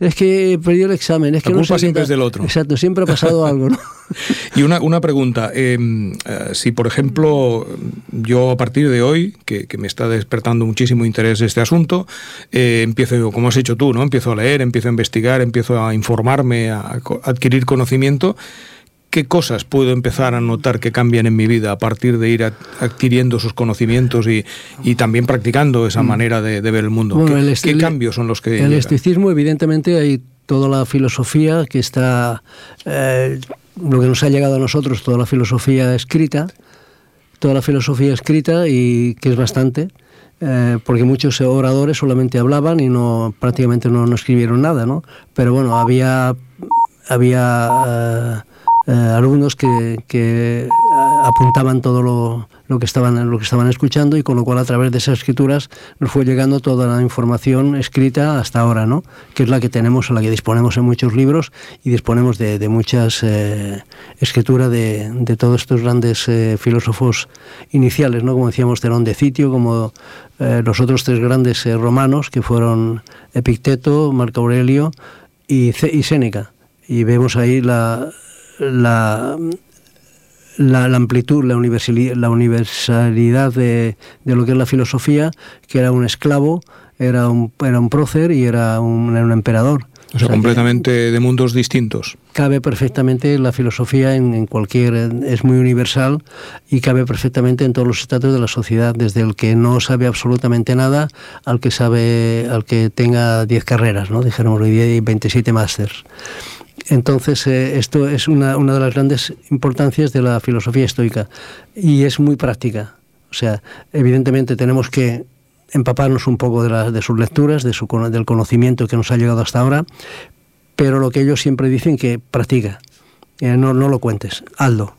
es que perdí el examen. Es que la culpa no sé siempre es del otro. Exacto, siempre ha pasado algo, ¿no? Y una pregunta, si por ejemplo yo a partir de hoy, que me está despertando muchísimo interés este asunto, empiezo, como has hecho tú, ¿no? Empiezo a leer, empiezo a investigar, empiezo a informarme, a adquirir conocimiento, ¿qué cosas puedo empezar a notar que cambian en mi vida a partir de ir adquiriendo esos conocimientos y también practicando esa manera de ver el mundo? Bueno, ¿Qué cambios son los que el llegan? estoicismo, evidentemente, hay toda la filosofía que está, lo que nos ha llegado a nosotros, toda la filosofía escrita y que es bastante, porque muchos oradores solamente hablaban y prácticamente no escribieron nada, ¿no? Pero bueno, había alumnos que apuntaban todo lo que estaban escuchando, y con lo cual a través de esas escrituras nos fue llegando toda la información escrita hasta ahora, ¿no? Que es la que tenemos, a la que disponemos en muchos libros, y disponemos de muchas escrituras de todos estos grandes filósofos iniciales, ¿no? Como decíamos, Zenón de Citio, como los otros tres grandes romanos, que fueron Epicteto, Marco Aurelio y Séneca. Y vemos ahí la amplitud, la universalidad de lo que es la filosofía, que era un esclavo, era un prócer y era un emperador. O sea, completamente de mundos distintos. Cabe perfectamente la filosofía en cualquier... Es muy universal y cabe perfectamente en todos los estratos de la sociedad, desde el que no sabe absolutamente nada al que tenga 10 carreras, ¿no? Dijéramos hoy día, y 27 másters. Entonces, esto es una de las grandes importancias de la filosofía estoica, y es muy práctica. O sea, evidentemente tenemos que empaparnos un poco de sus lecturas, del conocimiento que nos ha llegado hasta ahora, pero lo que ellos siempre dicen, que practica, no lo cuentes, hazlo.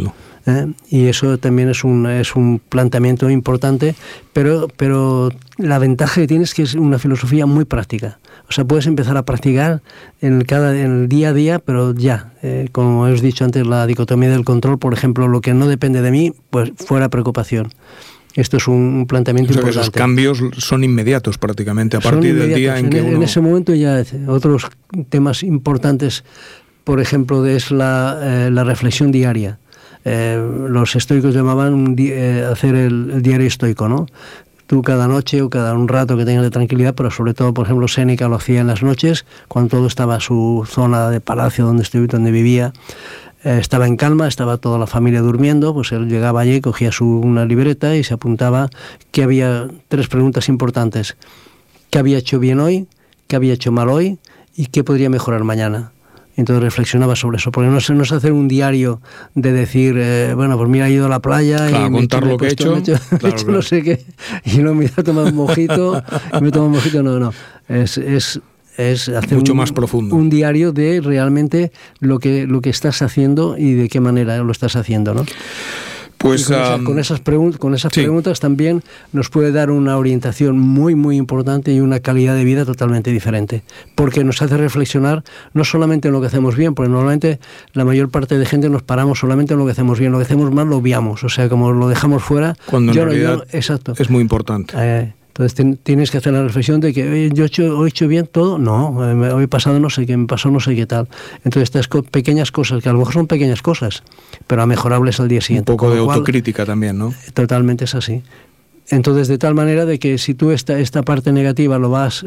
Y eso también es un planteamiento importante, pero la ventaja que tiene es que es una filosofía muy práctica. O sea, puedes empezar a practicar en el día a día, pero ya, como os he dicho antes, la dicotomía del control, por ejemplo, lo que no depende de mí, pues fuera preocupación. Esto es un planteamiento importante. Que esos cambios son inmediatos prácticamente, a partir del día en que uno... En ese momento ya otros temas importantes, por ejemplo, es la reflexión diaria. Los estoicos llamaban hacer el diario estoico, ¿no? Tú cada noche o cada un rato que tengas de tranquilidad, pero sobre todo, por ejemplo, Séneca lo hacía en las noches, cuando todo estaba su zona de palacio donde vivía, estaba en calma, estaba toda la familia durmiendo, pues él llegaba allí, cogía una libreta y se apuntaba que había 3 preguntas importantes: ¿qué había hecho bien hoy? ¿Qué había hecho mal hoy? ¿Y qué podría mejorar mañana? Entonces reflexionaba sobre eso, porque no es hacer un diario de decir, bueno, pues mira, he ido a la playa, claro, y contar lo que he hecho, claro. No sé qué, y luego me he tomado un mojito, no. Es hacer mucho más profundo. Un diario de realmente lo que estás haciendo y de qué manera lo estás haciendo, ¿no? Pues con esas preguntas también nos puede dar una orientación muy, muy importante y una calidad de vida totalmente diferente, porque nos hace reflexionar no solamente en lo que hacemos bien, porque normalmente la mayor parte de gente nos paramos solamente en lo que hacemos bien, lo que hacemos mal lo obviamos, o sea, como lo dejamos fuera. Cuando en realidad exacto. Es muy importante. Entonces tienes que hacer la reflexión de que yo he hecho bien todo, no, hoy pasado no sé qué, me pasó no sé qué tal. Entonces estas pequeñas cosas, que a lo mejor son pequeñas cosas, pero mejorables al día siguiente. Un poco de autocrítica también, ¿no? Totalmente es así. Entonces, de tal manera de que si tú esta parte negativa o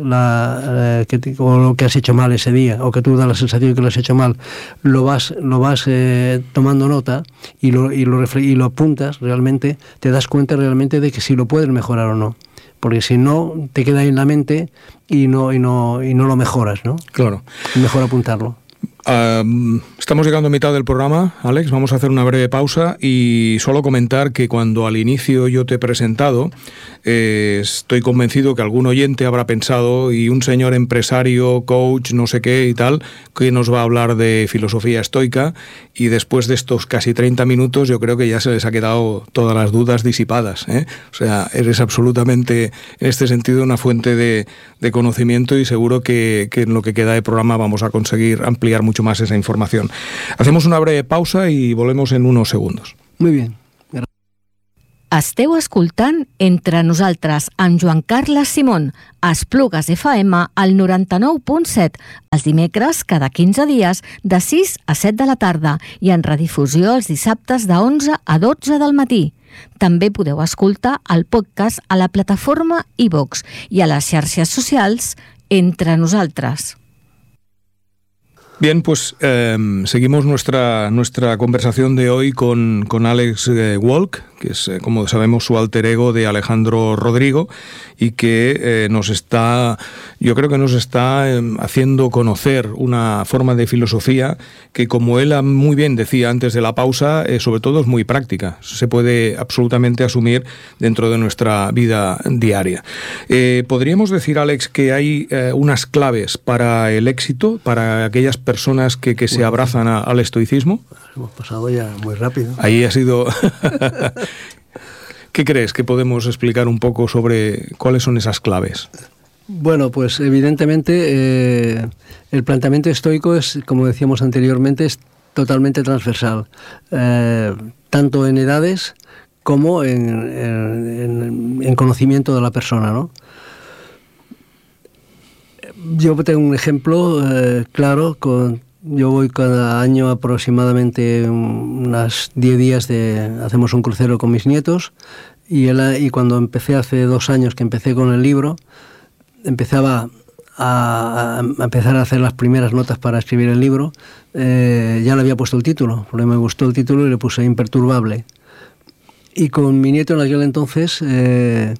lo que has hecho mal ese día, o que tú das la sensación de que lo has hecho mal, lo vas tomando nota y lo apuntas realmente, te das cuenta realmente de que si lo puedes mejorar o no. Porque si no, te queda en la mente y no lo mejoras, ¿no? Claro. Es mejor apuntarlo. Estamos llegando a mitad del programa, Alex, vamos a hacer una breve pausa y solo comentar que cuando al inicio yo te he presentado, estoy convencido que algún oyente habrá pensado, y un señor empresario, coach, no sé qué y tal, que nos va a hablar de filosofía estoica, y después de estos casi 30 minutos yo creo que ya se les ha quedado todas las dudas disipadas, ¿eh? O sea, eres absolutamente, en este sentido, una fuente de conocimiento, y seguro que en lo que queda de programa vamos a conseguir ampliar mucho más esa información. Hacemos una breve pausa y volvemos en unos segundos. Muy bien. Esteu escoltant Entre nosaltres amb Joan Carles Simón, a Esplugues FM al 99.7, els dimecres cada 15 dies de 6 a 7 de la tarda i en redifusió els dissabtes de 11 a 12 del matí. També podeu escoltar el podcast a la plataforma iVox i a les xarxes socials Entre nosaltres. Bien, pues seguimos nuestra conversación de hoy con Alex Wolk, que es, como sabemos, su alter ego de Alejandro Rodrigo, y que yo creo que nos está haciendo conocer una forma de filosofía que, como él muy bien decía antes de la pausa, sobre todo es muy práctica. Se puede absolutamente asumir dentro de nuestra vida diaria. ¿Podríamos decir, Alex, que hay unas claves para el éxito, para aquellas personas que se abrazan al estoicismo? Hemos pasado ya muy rápido. Ahí ha sido... ¿Qué crees que podemos explicar un poco sobre cuáles son esas claves? Bueno, pues evidentemente el planteamiento estoico es, como decíamos anteriormente, es totalmente transversal, tanto en edades como en conocimiento de la persona, ¿no? Yo tengo un ejemplo claro. Yo voy cada año aproximadamente unas 10 días hacemos un crucero con mis nietos, y cuando empecé hace 2 años que empecé con el libro, empezaba a empezar a hacer las primeras notas para escribir el libro, ya le había puesto el título, porque me gustó el título y le puse Imperturbable. Y con mi nieto en aquel entonces le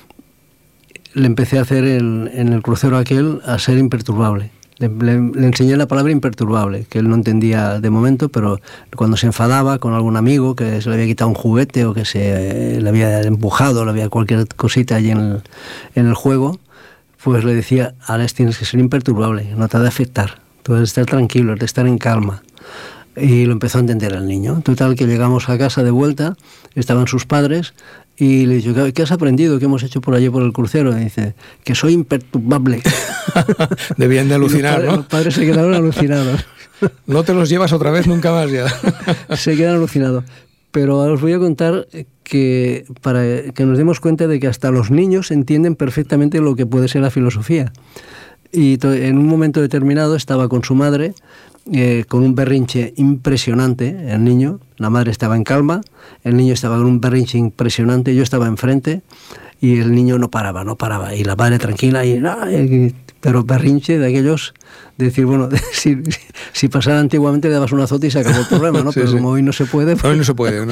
empecé a hacer en el crucero aquel a ser imperturbable. Le enseñé la palabra imperturbable, que él no entendía de momento, pero cuando se enfadaba con algún amigo que se le había quitado un juguete o que se le había empujado, le había cualquier cosita allí en el juego, pues le decía: Alex, tienes que ser imperturbable, no te ha de afectar, tú debes estar tranquilo, debes estar en calma. Y lo empezó a entender el niño. Total, que llegamos a casa de vuelta, estaban sus padres, y le dije: ¿qué has aprendido? ¿Qué hemos hecho por allí por el crucero? Y dice: que soy imperturbable. Debían de alucinar, ¿no? Los padres se quedaron alucinados. No te los llevas otra vez nunca más ya. Se quedan alucinados. Pero os voy a contar que para que nos demos cuenta de que hasta los niños entienden perfectamente lo que puede ser la filosofía. Y en un momento determinado estaba con su madre, con un berrinche impresionante, el niño. La madre estaba en calma, el niño estaba con un berrinche impresionante, yo estaba enfrente y el niño no paraba, y la madre tranquila, pero berrinche de aquellos, de decir, bueno, si pasara antiguamente le dabas un azote y se acabó el problema, ¿no? Sí, pero sí. como hoy no se puede... Hoy no se puede.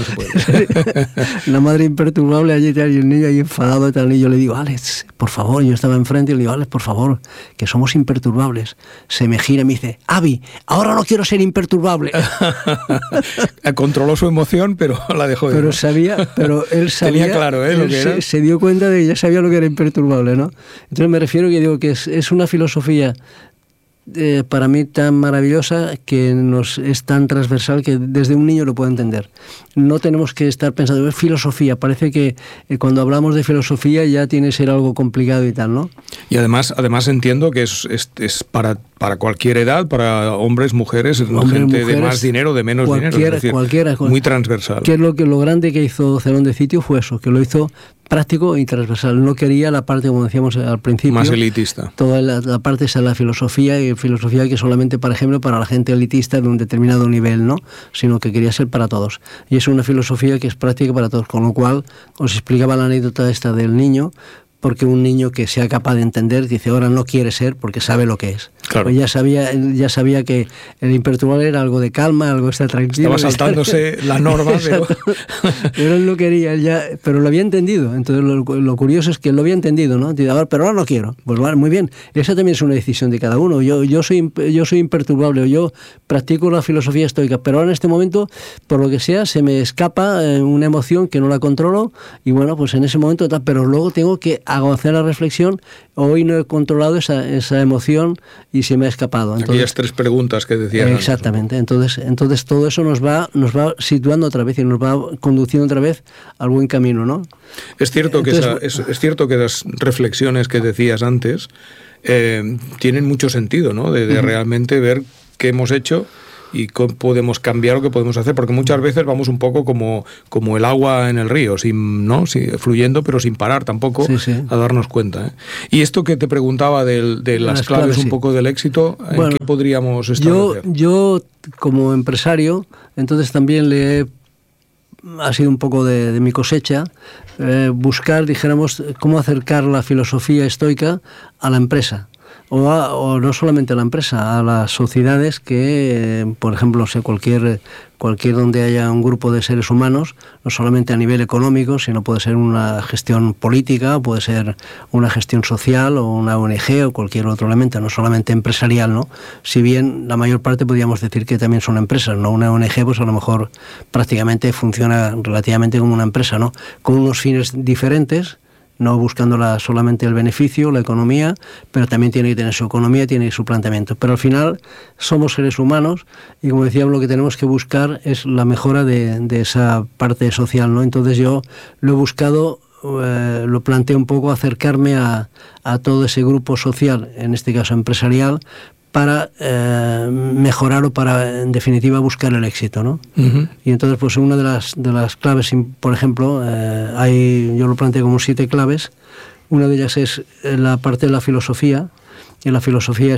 La madre imperturbable allí y el niño ahí enfadado y tal, y yo le digo: Alex, por favor, yo estaba enfrente y le digo: Alex, por favor, que somos imperturbables. Se me gira y me dice: Avi, ahora no quiero ser imperturbable. Controló su emoción, pero la dejó de pero él sabía, tenía claro, lo que era. Se dio cuenta de que ya sabía lo que era imperturbable, ¿no? Entonces me refiero que digo que es una filosofía para mí tan maravillosa, que es tan transversal que desde un niño lo puede entender. No tenemos que estar pensando en filosofía. Parece que cuando hablamos de filosofía ya tiene que ser algo complicado y tal, ¿no? Y además entiendo que es para cualquier edad, para hombres, mujeres, gente mujeres, de más dinero, de menos dinero. Es decir, cualquiera. Muy transversal. Que es lo grande que hizo Zelón de Citio fue eso, que lo hizo práctico y transversal. No quería la parte, como decíamos al principio, más elitista. Toda la parte esa, la filosofía, y filosofía que solamente, por ejemplo, para la gente elitista de un determinado nivel, ¿no? Sino que quería ser para todos. Y es una filosofía que es práctica para todos, con lo cual os explicaba la anécdota esta del niño, porque un niño que sea capaz de entender dice: ahora no quiere ser, porque sabe lo que es. Claro. Pues ya sabía que el imperturbable era algo de calma, algo de estar tranquilo. Estaba saltándose la norma, pero él no quería, pero lo había entendido. Entonces lo curioso es que él lo había entendido, ¿no? Dice: pero ahora no quiero. Pues vale, muy bien. Esa también es una decisión de cada uno. Yo soy imperturbable, yo practico la filosofía estoica, pero ahora en este momento, por lo que sea, se me escapa una emoción que no la controlo, y bueno, pues en ese momento, pero luego tengo que hacer la reflexión: hoy no he controlado esa emoción y se me ha escapado. Entonces, aquellas 3 preguntas que decían. Exactamente. Entonces todo eso nos va situando otra vez y nos va conduciendo otra vez al buen camino, ¿no? Es cierto que esas reflexiones que decías antes tienen mucho sentido, ¿no? De realmente ver qué hemos hecho y cómo podemos cambiar o qué podemos hacer, porque muchas veces vamos un poco como el agua en el río, fluyendo pero sin parar tampoco a darnos cuenta. Y esto que te preguntaba de las claves un poco del éxito, ¿en qué podríamos establecer? Yo como empresario, entonces también ha sido un poco de mi cosecha, buscar, dijéramos, cómo acercar la filosofía estoica a la empresa. O no solamente a la empresa, a las sociedades que, por ejemplo, cualquier donde haya un grupo de seres humanos, no solamente a nivel económico, sino puede ser una gestión política, puede ser una gestión social o una ONG o cualquier otro elemento, no solamente empresarial, ¿no? Si bien la mayor parte podríamos decir que también son empresas, ¿no? Una ONG pues a lo mejor prácticamente funciona relativamente como una empresa, ¿no? Con unos fines diferentes, no buscando solamente el beneficio, la economía, pero también tiene que tener su economía, tiene su planteamiento. Pero al final somos seres humanos y, como decía, lo que tenemos que buscar es la mejora de esa parte social, ¿no? Entonces yo lo he buscado, lo planteé un poco, acercarme a todo ese grupo social, en este caso empresarial, para mejorar o para, en definitiva, buscar el éxito, ¿no? Uh-huh. Y entonces, pues una de las claves, por ejemplo, yo lo planteé como 7 claves. Una de ellas es la parte de la filosofía, y la filosofía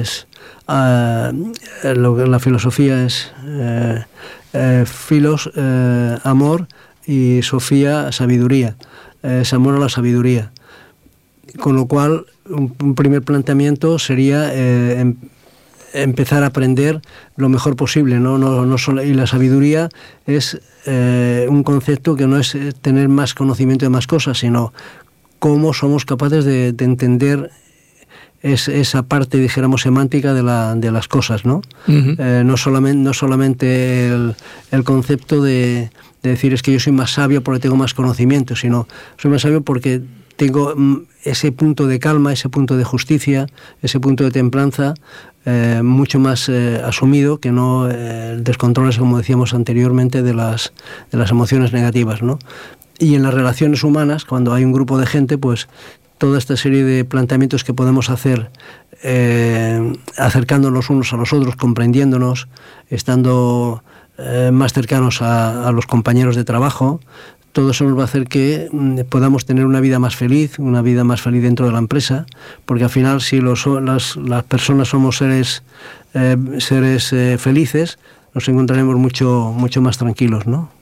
es filos, amor, y sofía, sabiduría. Es amor a la sabiduría. Con lo cual, un primer planteamiento sería empezar a aprender lo mejor posible, no solo, y la sabiduría es un concepto que no es tener más conocimiento de más cosas, sino cómo somos capaces de entender esa parte, dijéramos, semántica de las cosas, ¿no? Uh-huh. No solamente el concepto de decir es que yo soy más sabio porque tengo más conocimiento, sino soy más sabio porque tengo ese punto de calma, ese punto de justicia, ese punto de templanza mucho más asumido, que no el descontrol, como decíamos anteriormente, de las emociones negativas, ¿no? Y en las relaciones humanas, cuando hay un grupo de gente, pues toda esta serie de planteamientos que podemos hacer acercándonos unos a los otros, comprendiéndonos, estando más cercanos a los compañeros de trabajo, todo eso nos va a hacer que podamos tener una vida más feliz dentro de la empresa, porque al final si las personas somos seres felices, nos encontraremos mucho más tranquilos, ¿no?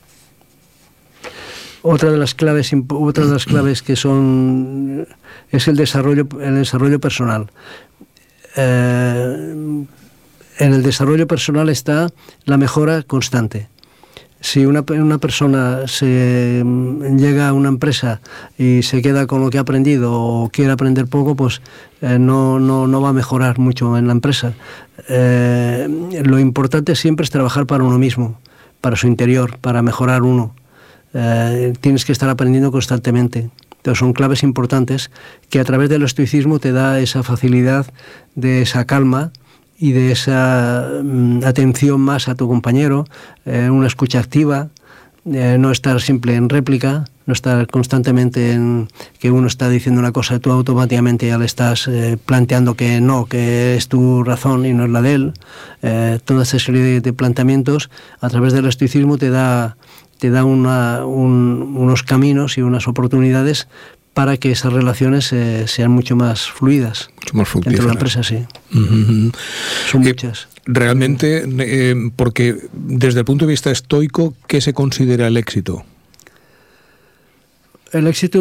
Otra de las claves que es el desarrollo personal. En el desarrollo personal está la mejora constante. Si una persona llega a una empresa y se queda con lo que ha aprendido o quiere aprender poco, pues no va a mejorar mucho en la empresa. Lo importante siempre es trabajar para uno mismo, para su interior, para mejorar uno. Tienes que estar aprendiendo constantemente. Entonces son claves importantes que a través del estoicismo te da esa facilidad de esa calma y de esa atención más a tu compañero, una escucha activa, no estar siempre en réplica, no estar constantemente en que uno está diciendo una cosa y tú automáticamente ya le estás planteando que no, que es tu razón y no es la de él. Toda esa serie de planteamientos a través del estoicismo te da unos caminos y unas oportunidades para que esas relaciones sean mucho más fluidas. Mucho más fructíferas. Dentro de la empresa, sí. Uh-huh. Son muchas. Realmente, porque desde el punto de vista estoico, ¿qué se considera el éxito? El éxito,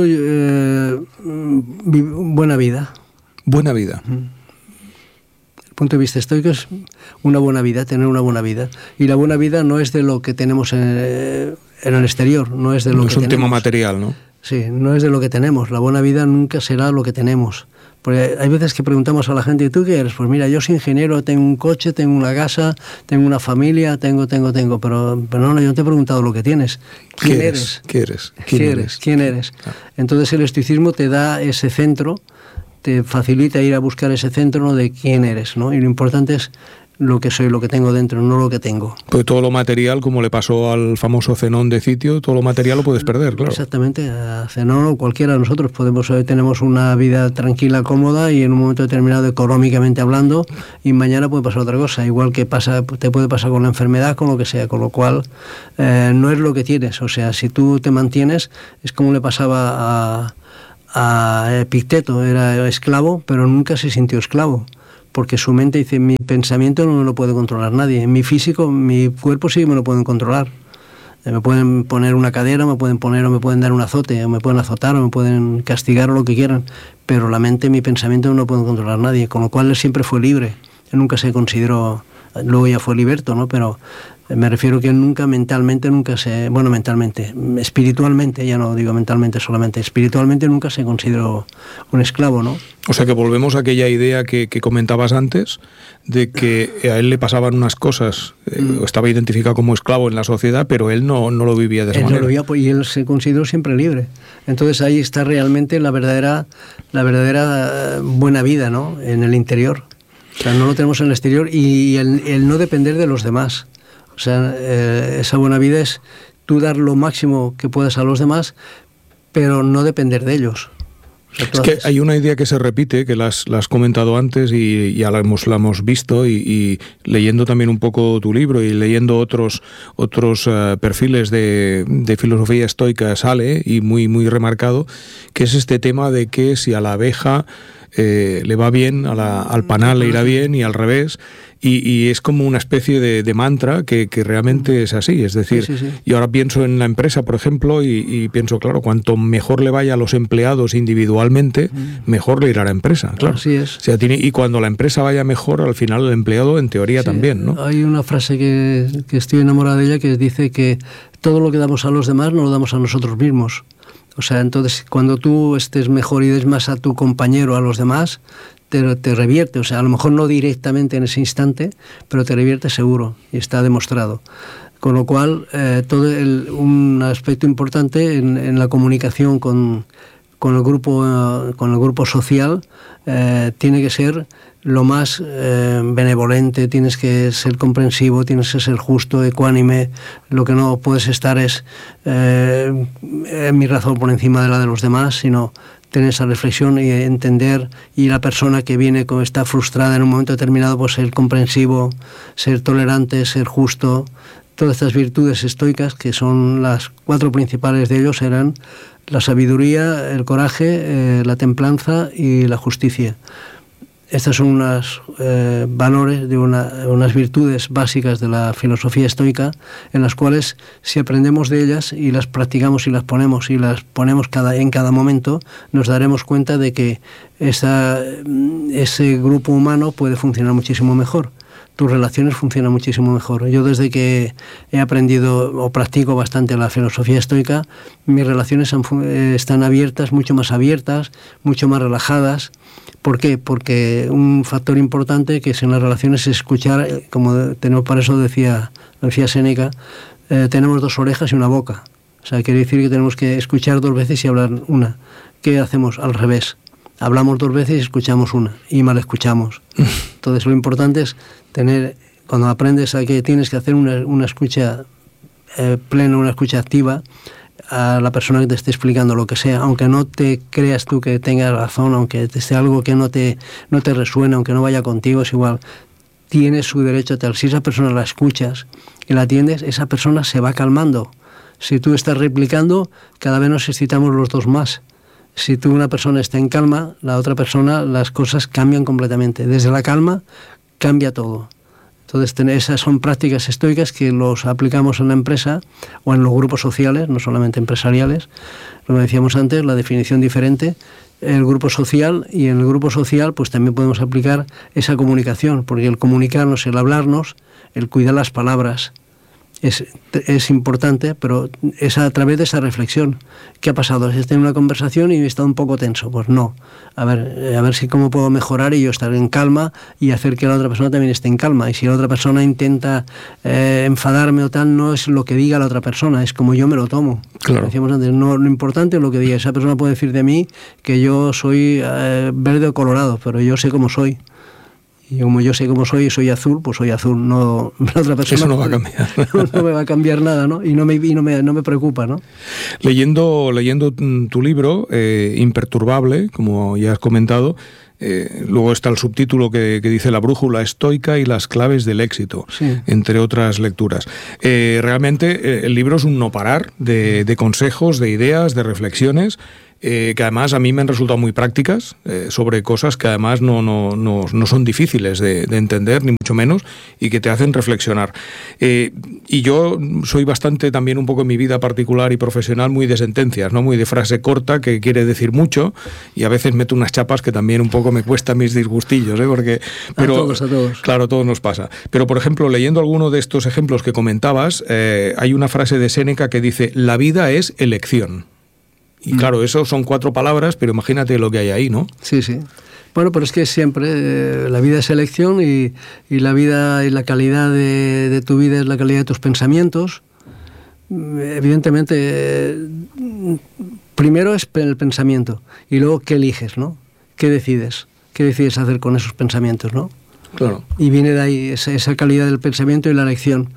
buena vida. Buena vida. Uh-huh. El punto de vista estoico es una buena vida, tener una buena vida. Y la buena vida no es de lo que tenemos en el exterior, no es de lo que tenemos. No es un tema material, ¿no? Sí, no es de lo que tenemos. La buena vida nunca será lo que tenemos. Porque hay veces que preguntamos a la gente, ¿y tú qué eres? Pues mira, yo soy ingeniero, tengo un coche, tengo una casa, tengo una familia, tengo, pero no, yo no te he preguntado lo que tienes. ¿Quién eres? ¿Quién eres? Ah. Entonces el estoicismo te da ese centro, te facilita ir a buscar ese centro, ¿no?, de quién eres, ¿no? Y lo importante es lo que soy, lo que tengo dentro, no lo que tengo. Pues todo lo material, como le pasó al famoso Zenón de Citio, todo lo material lo puedes perder, claro. Exactamente, a Zenón o cualquiera de nosotros tenemos una vida tranquila, cómoda y en un momento determinado económicamente hablando, y mañana puede pasar otra cosa, igual que te puede pasar con la enfermedad, con lo que sea, con lo cual no es lo que tienes, o sea, si tú te mantienes, es como le pasaba a Epicteto, era esclavo, pero nunca se sintió esclavo, porque su mente dice, mi pensamiento no me lo puede controlar nadie, mi físico, mi cuerpo sí me lo pueden controlar. Me pueden poner una cadera, me pueden dar un azote, o me pueden azotar, o me pueden castigar o lo que quieran, pero la mente, mi pensamiento no lo puede controlar nadie, con lo cual él siempre fue libre. Él nunca se consideró, luego ya fue liberto, ¿no? Pero me refiero que mentalmente, espiritualmente, ya no digo mentalmente solamente, espiritualmente nunca se consideró un esclavo, ¿no? O sea que volvemos a aquella idea que comentabas antes, de que a él le pasaban unas cosas, estaba identificado como esclavo en la sociedad, pero él no lo vivía de esa manera. No lo vivía, y él se consideró siempre libre. Entonces ahí está realmente la verdadera buena vida, ¿no? En el interior. O sea, no lo tenemos en el exterior, y el no depender de los demás. O sea, esa buena vida es tú dar lo máximo que puedas a los demás, pero no depender de ellos. Es que hay una idea que se repite, que la has comentado antes y ya la hemos visto, y leyendo también un poco tu libro y leyendo otros perfiles de filosofía estoica sale, y muy, muy remarcado, que es este tema de que si a la abeja le va bien, al panal le irá bien, y al revés, y es como una especie de mantra que realmente es así. Es decir, sí. Yo ahora pienso en la empresa, por ejemplo, y pienso, claro, cuanto mejor le vaya a los empleados individualmente, mejor le irá a la empresa, claro. Así es. O sea, y cuando la empresa vaya mejor, al final el empleado, en teoría, también, ¿no? Hay una frase que estoy enamorada de ella, que dice que todo lo que damos a los demás no lo damos a nosotros mismos. O sea, entonces, cuando tú estés mejor y des más a tu compañero, a los demás, te revierte. O sea, a lo mejor no directamente en ese instante, pero te revierte seguro, y está demostrado. Con lo cual, un aspecto importante en la comunicación con el grupo social tiene que ser lo más benevolente, tienes que ser comprensivo, tienes que ser justo, ecuánime. Lo que no puedes estar es mi razón por encima de la de los demás, sino tener esa reflexión y entender, y la persona que viene está frustrada en un momento determinado, pues ser comprensivo, ser tolerante, ser justo. Todas estas virtudes estoicas, que son las 4 principales de ellos, eran la sabiduría, el coraje, la templanza y la justicia. Estas son unos valores, unas virtudes básicas de la filosofía estoica, en las cuales, si aprendemos de ellas y las practicamos y las ponemos en cada momento, nos daremos cuenta de que ese grupo humano puede funcionar muchísimo mejor. Tus relaciones funcionan muchísimo mejor. Yo, desde que he aprendido o practico bastante la filosofía estoica, mis relaciones están abiertas, mucho más relajadas. ¿Por qué? Porque un factor importante que es en las relaciones es escuchar, como tenemos, para eso decía Séneca, tenemos 2 orejas y una boca. O sea, quiere decir que tenemos que escuchar 2 veces y hablar una. ¿Qué hacemos? Al revés. Hablamos 2 veces y escuchamos una, y mal escuchamos. Entonces, lo importante es cuando aprendes a que tienes que hacer una escucha plena, una escucha activa a la persona que te esté explicando lo que sea, aunque no te creas tú que tengas razón, aunque sea algo que no te resuene, aunque no vaya contigo, es igual. Tienes su derecho a tal. Si esa persona la escuchas y la atiendes, esa persona se va calmando. Si tú estás replicando, cada vez nos excitamos los dos más. Si una persona está en calma, la otra persona, las cosas cambian completamente. Desde la calma cambia todo. Entonces, esas son prácticas estoicas que los aplicamos en la empresa o en los grupos sociales, no solamente empresariales. Lo que decíamos antes, la definición diferente, el grupo social, y en el grupo social pues también podemos aplicar esa comunicación, porque el comunicarnos, el hablarnos, el cuidar las palabras, es importante, pero es a través de esa reflexión. ¿Qué ha pasado? ¿Has tenido una conversación y he estado un poco tenso? Pues no. A ver si cómo puedo mejorar y yo estar en calma y hacer que la otra persona también esté en calma. Y si la otra persona intenta enfadarme o tal, no es lo que diga la otra persona, es como yo me lo tomo. Claro. Como decíamos antes, no, lo importante es lo que diga. Esa persona puede decir de mí que yo soy verde o colorado, pero yo sé cómo soy. Y como yo sé cómo soy azul, pues soy azul. No, la otra persona eso no va a cambiar. No me va a cambiar nada, ¿no? Y no me preocupa, ¿no? Leyendo tu libro, Imperturbable, como ya has comentado, luego está el subtítulo que dice La brújula estoica y las claves del éxito, sí, entre otras lecturas. Realmente el libro es un no parar de consejos, de ideas, de reflexiones, que además a mí me han resultado muy prácticas, sobre cosas que además no son difíciles de entender, ni mucho menos, y que te hacen reflexionar. Y yo soy bastante también un poco en mi vida particular y profesional muy de sentencias, ¿no? Muy de frase corta que quiere decir mucho, y a veces meto unas chapas que también un poco me cuestan mis disgustillos, pero a todos. Claro, a todos nos pasa. Pero por ejemplo, leyendo alguno de estos ejemplos que comentabas, hay una frase de Séneca que dice: la vida es elección. Y claro, eso son 4 palabras, pero imagínate lo que hay ahí, ¿no? Sí, sí. Bueno, pero es que siempre la vida es elección y la vida y la calidad de tu vida es la calidad de tus pensamientos. Evidentemente, primero es el pensamiento y luego qué eliges, ¿no? ¿Qué decides? ¿Qué decides hacer con esos pensamientos, no? Claro. Y viene de ahí esa calidad del pensamiento y la elección.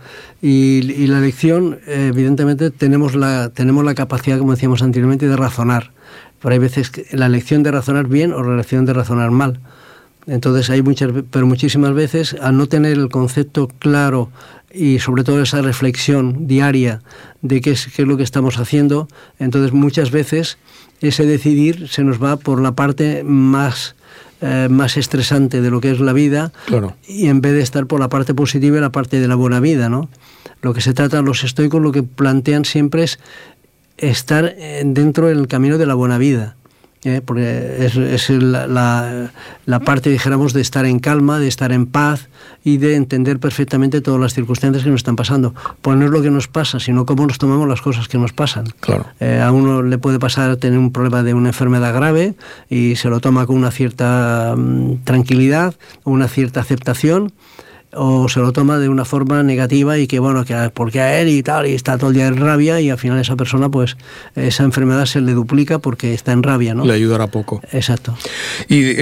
Y la elección, evidentemente, tenemos la capacidad, como decíamos anteriormente, de razonar. Pero hay veces la elección de razonar bien o la elección de razonar mal. Entonces hay muchísimas veces, al no tener el concepto claro y sobre todo esa reflexión diaria de qué es lo que estamos haciendo, entonces muchas veces ese decidir se nos va por la parte más estresante de lo que es la vida, claro, y en vez de estar por la parte positiva y la parte de la buena vida, ¿no? Lo que se trata, los estoicos lo que plantean siempre es estar dentro del camino de la buena vida, porque es la parte, dijéramos, de estar en calma, de estar en paz y de entender perfectamente todas las circunstancias que nos están pasando. Pues no es lo que nos pasa, sino cómo nos tomamos las cosas que nos pasan. Claro. A uno le puede pasar tener un problema de una enfermedad grave y se lo toma con una cierta tranquilidad, una cierta aceptación, o se lo toma de una forma negativa y que bueno, que porque a él y tal, y está todo el día en rabia, y al final esa persona, pues esa enfermedad se le duplica porque está en rabia, ¿no? Le ayudará poco. Exacto. Y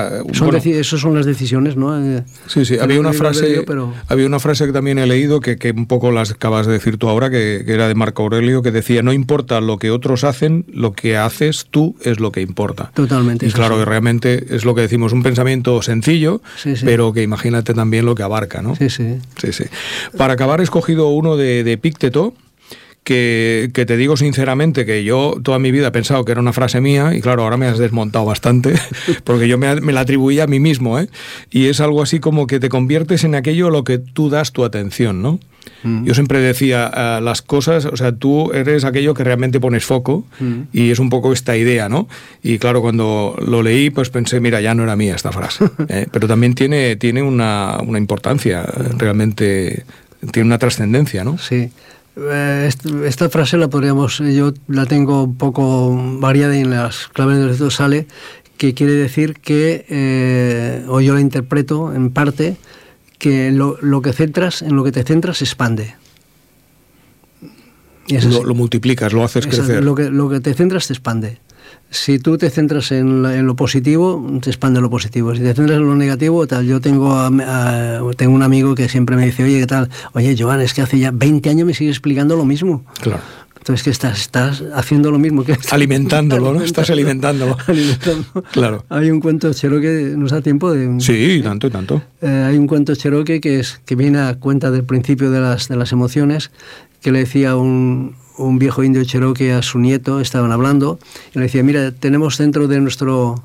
esas son las decisiones, ¿no? Sí. Había una frase que también he leído que un poco las acabas de decir tú ahora, que era de Marco Aurelio, que decía: no importa lo que otros hacen, lo que haces tú es lo que importa. Totalmente. Y claro, que realmente es lo que decimos, un pensamiento sencillo, sí, pero que imagínate también lo que abarca, ¿no? Sí. Para acabar, he escogido uno de Epícteto, que te digo sinceramente que yo toda mi vida he pensado que era una frase mía, y claro, ahora me has desmontado bastante, porque yo me la atribuía a mí mismo, y es algo así como que te conviertes en aquello a lo que tú das tu atención, ¿no? Yo siempre decía, las cosas, o sea, tú eres aquello que realmente pones foco, y es un poco esta idea, ¿no? Y claro, cuando lo leí, pues pensé, mira, ya no era mía esta frase, pero también tiene una importancia, realmente tiene una trascendencia, ¿no? Sí. Esta frase yo la tengo un poco variada, y en las claves del éxito sale que quiere decir que, o yo la interpreto en parte, que en lo que te centras se expande. Y lo multiplicas, lo haces crecer. Lo que te centras se expande. Si tú te centras en lo positivo, te expande lo positivo. Si te centras en lo negativo, tal. Yo tengo un amigo que siempre me dice: oye, ¿qué tal? Oye, Joan, es que hace ya 20 años me sigues explicando lo mismo. Claro. Entonces, que estás haciendo lo mismo. Alimentándolo, ¿no? Estás alimentándolo. Claro. Hay un cuento cherokee, ¿nos da tiempo de...? Sí, tanto. Hay un cuento cherokee que viene a cuenta del principio de las emociones, que le decía un viejo indio cherokee a su nieto, estaban hablando, y le decía: mira, tenemos dentro de nuestro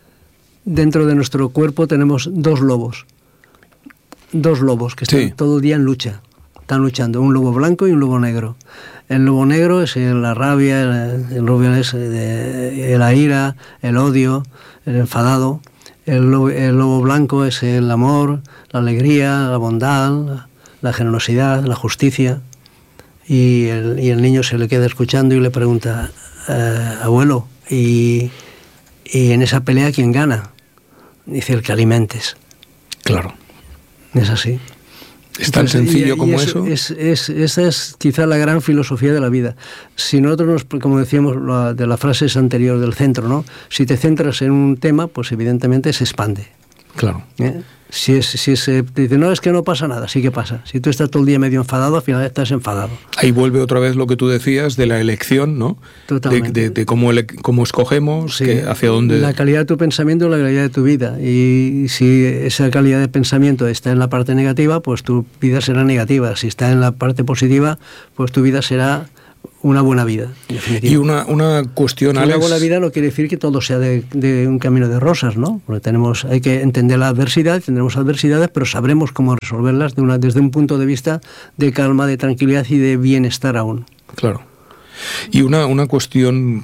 cuerpo tenemos dos lobos que están todo el día en lucha, están luchando, un lobo blanco y un lobo negro. El lobo negro es la rabia, el lobo es la ira, el odio, el enfadado. El lobo blanco es el amor, la alegría, la bondad, la generosidad, la justicia. Y el niño se le queda escuchando y le pregunta: abuelo, ¿y en esa pelea quién gana? Dice: el que alimentes. Claro. Es así. Es tan sencillo como eso. Esa es quizá la gran filosofía de la vida. Si nosotros, como decíamos de las frases anteriores del centro, ¿no? Si te centras en un tema, pues evidentemente se expande. Claro. Si te dice, no, es que no pasa nada, sí que pasa. Si tú estás todo el día medio enfadado, al final estás enfadado. Ahí vuelve otra vez lo que tú decías de la elección, ¿no? Totalmente. De cómo escogemos, sí, hacia dónde... La calidad de tu pensamiento es la calidad de tu vida. Y si esa calidad de pensamiento está en la parte negativa, pues tu vida será negativa. Si está en la parte positiva, pues tu vida será una buena vida, definitivamente. Y una cuestión, Alex... Una buena vida no quiere decir que todo sea de un camino de rosas, ¿no? Porque hay que entender la adversidad, tendremos adversidades, pero sabremos cómo resolverlas desde un punto de vista de calma, de tranquilidad y de bienestar aún. Claro. Y una cuestión...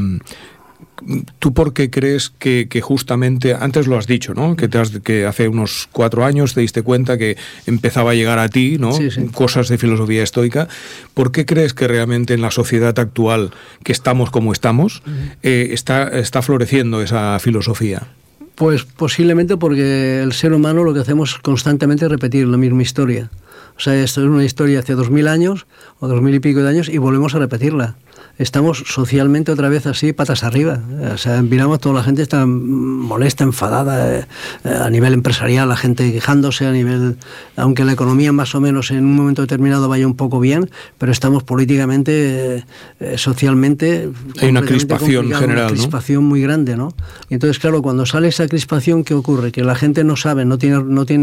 ¿Tú por qué crees que justamente, antes lo has dicho, ¿no? Que hace unos 4 años te diste cuenta que empezaba a llegar a ti, ¿no? Sí. Cosas de filosofía estoica. ¿Por qué crees que realmente en la sociedad actual, que estamos como estamos, está floreciendo esa filosofía? Pues posiblemente porque el ser humano lo que hacemos es constantemente repetir la misma historia. O sea, esto es una historia hace 2000 años o 2000 y pico de años y volvemos a repetirla. Estamos socialmente otra vez así, patas arriba. O sea, miramos, toda la gente está molesta, enfadada, a nivel empresarial, la gente quejándose, aunque la economía más o menos en un momento determinado vaya un poco bien, pero estamos políticamente, socialmente... Hay una crispación general, una crispación muy grande, ¿no? Y entonces, claro, cuando sale esa crispación, ¿qué ocurre? Que la gente no sabe, no tiene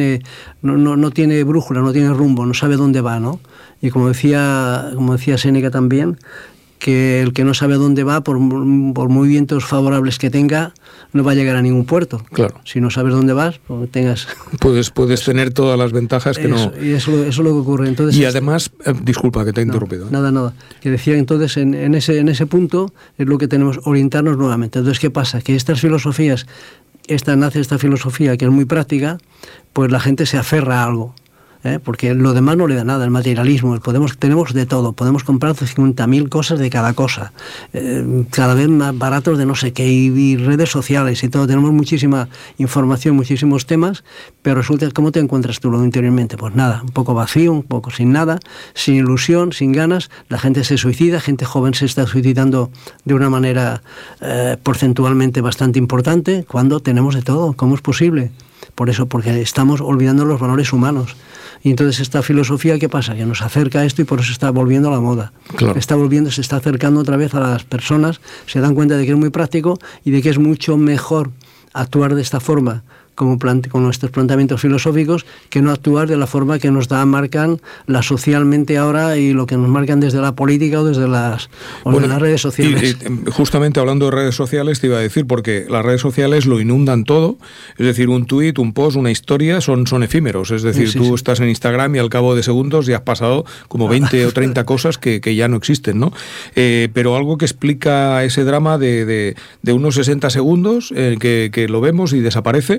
brújula, no tiene rumbo, no sabe dónde va, ¿no? Y como decía Séneca también, que el que no sabe dónde va, por muy vientos favorables que tenga, no va a llegar a ningún puerto. Claro. Si no sabes dónde vas, pues tengas... Puedes tener todas las ventajas que no... Y eso es lo que ocurre. Entonces, y además, disculpa que te he interrumpido. Nada. Que decía entonces, en ese punto es lo que tenemos, orientarnos nuevamente. Entonces, ¿qué pasa? Que estas filosofías, nace esta filosofía que es muy práctica, pues la gente se aferra a algo. Porque lo demás no le da nada, el materialismo, tenemos de todo, podemos comprar 50.000 cosas de cada cosa, cada vez más baratos de no sé qué, y redes sociales y todo, tenemos muchísima información, muchísimos temas, pero resulta, ¿cómo te encuentras tú interiormente? Pues nada, un poco vacío, un poco sin nada, sin ilusión, sin ganas, la gente se suicida, gente joven se está suicidando de una manera porcentualmente bastante importante, cuando tenemos de todo. ¿Cómo es posible? Por eso, porque estamos olvidando los valores humanos. Y entonces esta filosofía, ¿qué pasa? Que nos acerca a esto y por eso está volviendo a la moda. Claro. Se está acercando otra vez a las personas, se dan cuenta de que es muy práctico y de que es mucho mejor actuar de esta forma, con nuestros planteamientos filosóficos, que no actuar de la forma que nos marcan socialmente ahora y lo que nos marcan desde la política o desde las redes sociales. Y justamente hablando de redes sociales te iba a decir, porque las redes sociales lo inundan todo, es decir, un tuit, un post, una historia son efímeros, es decir, tú estás en Instagram y al cabo de segundos ya has pasado como 20 o 30 cosas que ya no existen, ¿no? Pero algo que explica ese drama de unos 60 segundos que lo vemos y desaparece,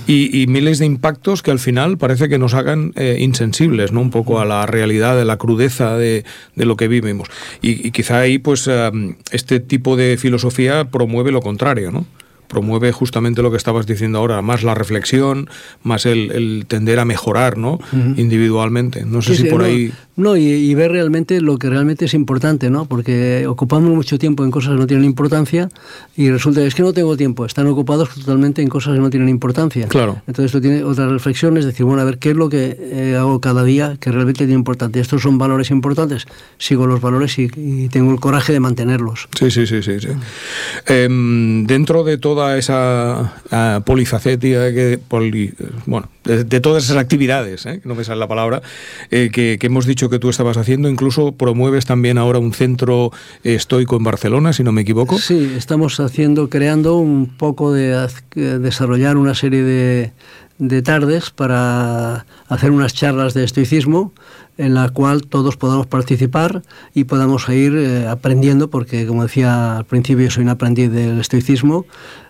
y miles de impactos que al final parece que nos hagan insensibles, ¿no? Un poco a la realidad, de la crudeza de lo que vivimos. Y quizá ahí pues este tipo de filosofía promueve lo contrario, ¿no? Promueve justamente lo que estabas diciendo ahora, más la reflexión, más el tender a mejorar, ¿no? Individualmente. No sé si por ahí... No, y ver realmente lo que realmente es importante, ¿no? Porque ocupamos mucho tiempo en cosas que no tienen importancia y resulta que es que no tengo tiempo. Están ocupados totalmente en cosas que no tienen importancia. Claro. Entonces esto tiene otra reflexión, es decir, bueno, a ver, ¿qué es lo que hago cada día que realmente tiene importante? ¿Estos son valores importantes? Sigo los valores y tengo el coraje de mantenerlos. Sí. Dentro de toda esa polifacética, de todas esas actividades, que no me sale la palabra, que hemos dicho que tú estabas haciendo, incluso promueves también ahora un centro estoico en Barcelona, si no me equivoco. Sí, estamos creando un poco de desarrollar una serie de tardes para hacer unas charlas de estoicismo en la cual todos podamos participar y podamos ir aprendiendo, porque como decía al principio, yo soy un aprendiz del estoicismo,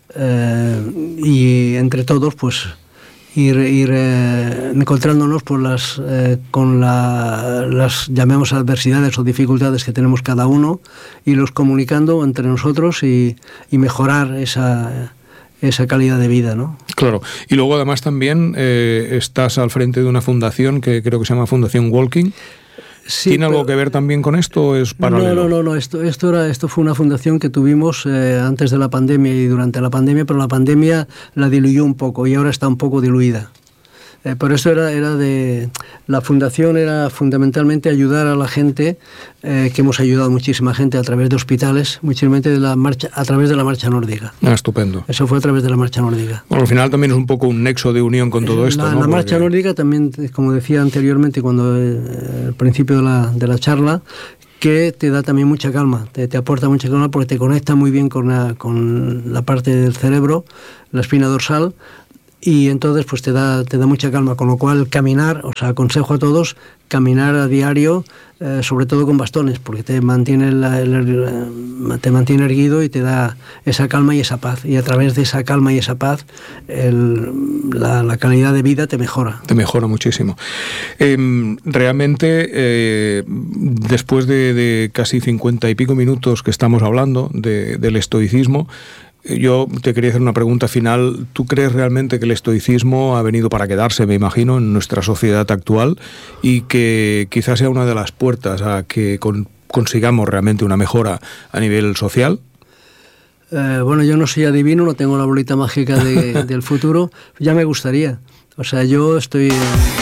y entre todos pues ir encontrándonos con las llamemos adversidades o dificultades que tenemos cada uno, y los comunicando entre nosotros y mejorar esa calidad de vida, ¿no? Claro. Y luego además también estás al frente de una fundación que creo que se llama Fundación Walking. Sí, ¿Tiene algo que ver también con esto o es paralelo? No. Esto fue una fundación que tuvimos antes de la pandemia y durante la pandemia, pero la pandemia la diluyó un poco y ahora está un poco diluida. Por eso la fundación era fundamentalmente ayudar a la gente, que hemos ayudado muchísima gente a través de hospitales, muchísimamente a través de la marcha nórdica. Estupendo. Eso fue a través de la marcha nórdica. Bueno, al final también es un poco un nexo de unión con todo esto, ¿no? La marcha nórdica también, como decía anteriormente, cuando al principio de la charla, que te da también mucha calma, te aporta mucha calma porque te conecta muy bien con la parte del cerebro, la espina dorsal, y entonces pues te da mucha calma, con lo cual caminar, o sea, aconsejo a todos caminar a diario, sobre todo con bastones, porque te mantiene erguido y te da esa calma y esa paz, y a través de esa calma y esa paz la calidad de vida te mejora. Te mejora muchísimo. Realmente, después de casi 50 y pico minutos que estamos hablando del estoicismo, yo te quería hacer una pregunta final. ¿Tú crees realmente que el estoicismo ha venido para quedarse, me imagino, en nuestra sociedad actual y que quizás sea una de las puertas a que consigamos realmente una mejora a nivel social? Bueno, yo no soy adivino, no tengo la bolita mágica del futuro. Ya me gustaría. O sea, yo estoy